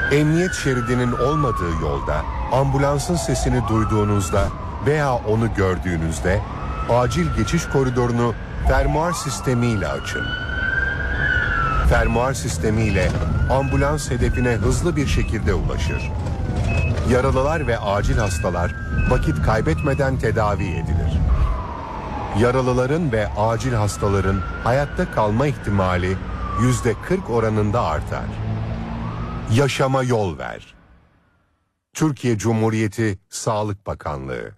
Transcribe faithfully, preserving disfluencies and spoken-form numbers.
Emniyet şeridinin olmadığı yolda ambulansın sesini duyduğunuzda veya onu gördüğünüzde acil geçiş koridorunu fermuar sistemiyle açın. Fermuar sistemiyle ambulans hedefine hızlı bir şekilde ulaşır. Yaralılar ve acil hastalar vakit kaybetmeden tedavi edilir. Yaralıların ve acil hastaların hayatta kalma ihtimali yüzde kırk oranında artar. Yaşama yol ver. Türkiye Cumhuriyeti Sağlık Bakanlığı.